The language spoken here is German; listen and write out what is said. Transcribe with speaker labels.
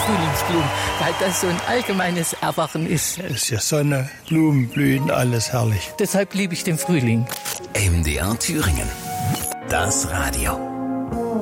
Speaker 1: Frühlingsblumen, weil das so ein allgemeines Erwachen ist.
Speaker 2: Es ist ja Sonne, Blumen, Blühen, alles herrlich.
Speaker 1: Deshalb liebe ich den Frühling.
Speaker 3: MDR Thüringen. Das Radio.